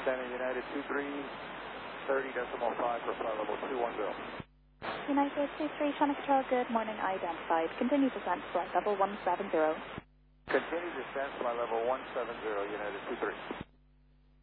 Center United 23, 30.5 for flight level 210. United 23, Channel Control, good morning, identified. Continue descent, flight level 170. Continue descent, flight level 170, United 23.